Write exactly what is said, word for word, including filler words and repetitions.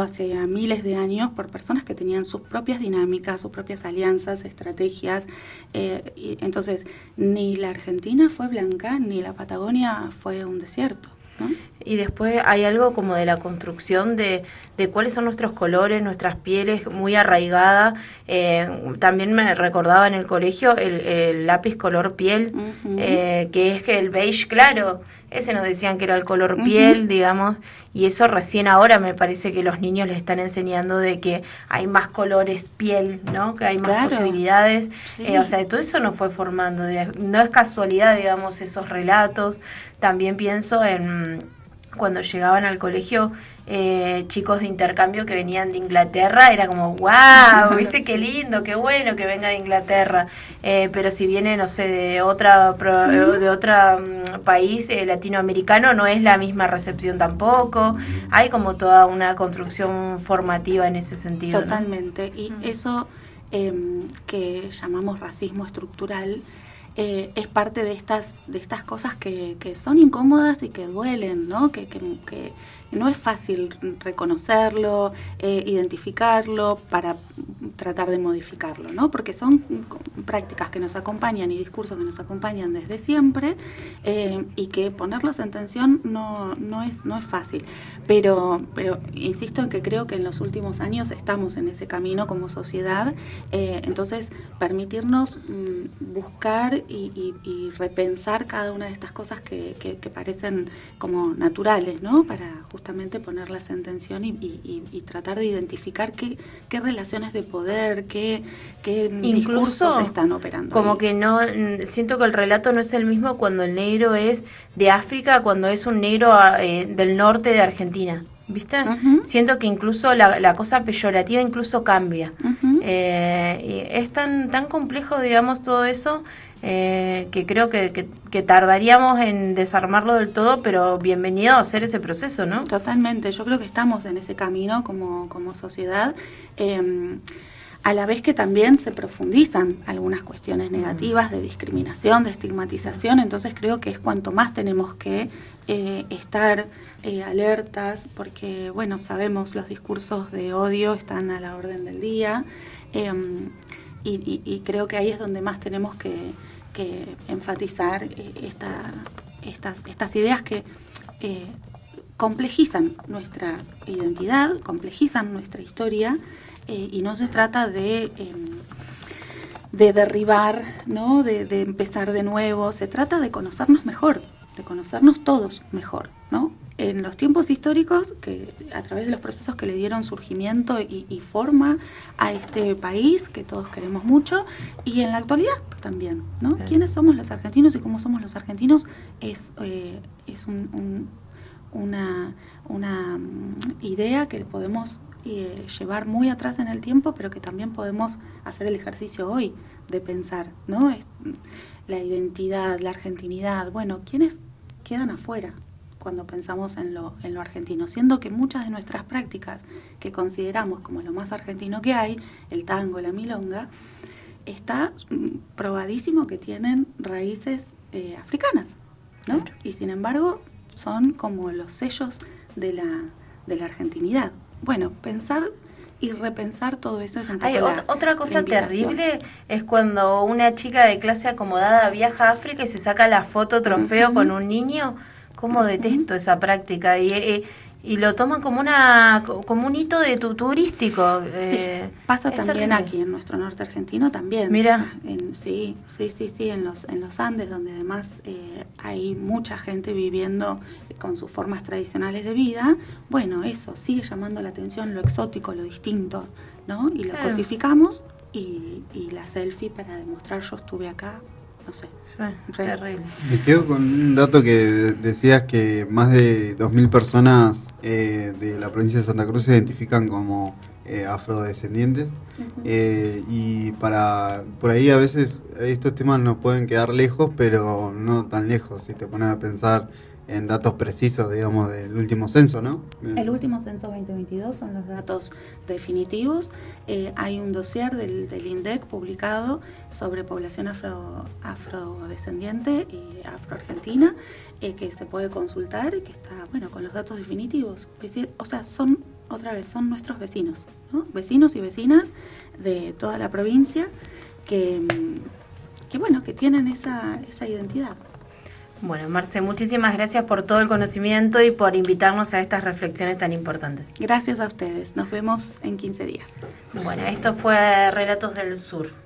hace miles de años por personas que tenían sus propias dinámicas, sus propias alianzas, estrategias. Eh, y entonces, ni la Argentina fue blanca, ni la Patagonia fue un desierto, ¿no? Y después hay algo como de la construcción de, de cuáles son nuestros colores, nuestras pieles, muy arraigada. Eh, también me recordaba en el colegio el, el lápiz color piel, uh-huh. eh, que es que el beige claro, ese nos decían que era el color uh-huh. piel, digamos, y eso recién ahora me parece que los niños les están enseñando de que hay más colores piel, ¿no? Que hay más claro. posibilidades. Sí. Eh, o sea, todo eso nos fue formando. De, no es casualidad, digamos, esos relatos. También pienso en cuando llegaban al colegio eh, chicos de intercambio que venían de Inglaterra, era como, wow, viste sí. qué lindo, qué bueno que venga de Inglaterra, eh, pero si viene, no sé, de otra de otro um, país eh, latinoamericano, no es la misma recepción tampoco, hay como toda una construcción formativa en ese sentido. Totalmente, ¿no? y mm. eso eh, que llamamos racismo estructural, Eh, es parte de estas de estas cosas que, que son incómodas y que duelen, ¿no? Que, que, que no es fácil reconocerlo, eh, identificarlo para tratar de modificarlo, ¿no? Porque son prácticas que nos acompañan y discursos que nos acompañan desde siempre eh, y que ponerlos en tensión no, no es no es fácil. Pero, pero insisto en que creo que en los últimos años estamos en ese camino como sociedad, eh, entonces permitirnos mmm, buscar Y, y, y repensar cada una de estas cosas que, que, que parecen como naturales, ¿no? Para justamente ponerlas en tensión y, y, y tratar de identificar qué, qué relaciones de poder, qué, qué discursos están operando. Como ahí. que no, siento que el relato no es el mismo cuando el negro es de África, cuando es un negro eh, del norte de Argentina. ¿Viste? Uh-huh. Siento que incluso la, la cosa peyorativa incluso cambia. Uh-huh. Eh, y es tan, tan complejo, digamos, todo eso, eh, que creo que, que, que tardaríamos en desarmarlo del todo, pero bienvenido a hacer ese proceso, ¿no? Totalmente, yo creo que estamos en ese camino como, como sociedad, eh, a la vez que también se profundizan algunas cuestiones negativas de discriminación, de estigmatización, entonces creo que es cuanto más tenemos que eh, estar eh, alertas, porque, bueno, sabemos los discursos de odio están a la orden del día, eh, y, y, y creo que ahí es donde más tenemos que, que enfatizar eh, esta, estas, estas ideas que eh, complejizan nuestra identidad, complejizan nuestra historia, eh, y no se trata de, eh, de derribar, ¿no? de, de empezar de nuevo, se trata de conocernos mejor, de conocernos todos mejor, ¿no? En los tiempos históricos, que a través de los procesos que le dieron surgimiento y, y forma a este país que todos queremos mucho, y en la actualidad también, ¿no? Okay. ¿Quiénes somos los argentinos y cómo somos los argentinos? Es, eh, es un, un, una, una idea que podemos eh, llevar muy atrás en el tiempo, pero que también podemos hacer el ejercicio hoy de pensar, ¿no? Es, la identidad, la argentinidad, bueno, ¿quiénes quedan afuera cuando pensamos en lo, en lo argentino? Siendo que muchas de nuestras prácticas que consideramos como lo más argentino que hay, el tango, la milonga, está probadísimo que tienen raíces eh, africanas, ¿no? Claro. Y sin embargo son como los sellos de la, de la argentinidad. Bueno, pensar y repensar todo eso es un poco Ay, la, otra cosa terrible es cuando una chica de clase acomodada viaja a África y se saca la foto trofeo uh-huh. con un niño. Cómo detesto uh-huh. esa práctica y, y, y lo toman como una como un hito de tu, turístico. Sí, eh, pasa también terrible. Aquí en nuestro norte argentino también. Mira, en, sí, sí, sí, sí, en los en los Andes, donde además eh, hay mucha gente viviendo con sus formas tradicionales de vida. Bueno, eso sigue llamando la atención, lo exótico, lo distinto, ¿no? Y lo claro. cosificamos y, y la selfie para demostrar yo estuve acá. No sé. Terrible. Me quedo con un dato que decías que más de dos mil personas eh, de la provincia de Santa Cruz se identifican como eh, afrodescendientes. Uh-huh. eh, y para por ahí a veces estos temas nos pueden quedar lejos, pero no tan lejos si te pones a pensar en datos precisos, digamos, del último censo, ¿no? El último censo veinte veintidós son los datos definitivos. Eh, hay un dossier del, del INDEC publicado sobre población afro, afrodescendiente y afroargentina, eh, que se puede consultar y que está, bueno, con los datos definitivos. O sea, son otra vez, son nuestros vecinos, ¿no? Vecinos y vecinas de toda la provincia que, que bueno, que tienen esa, esa identidad. Bueno, Marce, muchísimas gracias por todo el conocimiento y por invitarnos a estas reflexiones tan importantes. Gracias a ustedes. Nos vemos en quince días. Bueno, esto fue Relatos del Sur.